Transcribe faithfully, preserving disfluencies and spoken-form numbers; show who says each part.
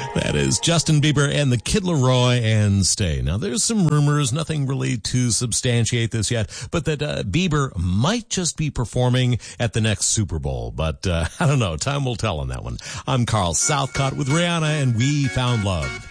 Speaker 1: That is Justin Bieber and the Kid Laroi and Stay. Now, there's some rumors, nothing really to substantiate this yet, but that uh, Bieber might just be performing at the next Super Bowl. But uh, I don't know. Time will tell on that one. I'm Carl Southcott with Rihanna, and We Found Love.